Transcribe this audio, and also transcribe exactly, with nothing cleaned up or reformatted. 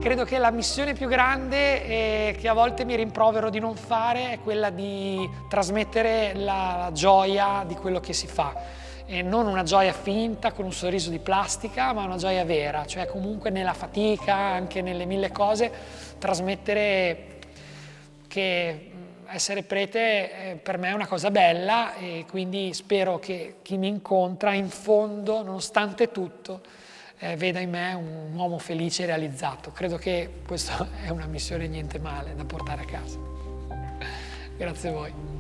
credo che la missione più grande eh, che a volte mi rimprovero di non fare è quella di trasmettere la, la gioia di quello che si fa. E non una gioia finta con un sorriso di plastica, ma una gioia vera, cioè comunque nella fatica, anche nelle mille cose, trasmettere che essere prete eh, per me è una cosa bella e quindi spero che chi mi incontra in fondo, nonostante tutto, eh, veda in me un uomo felice e realizzato. Credo che questa è una missione niente male da portare a casa. Grazie a voi.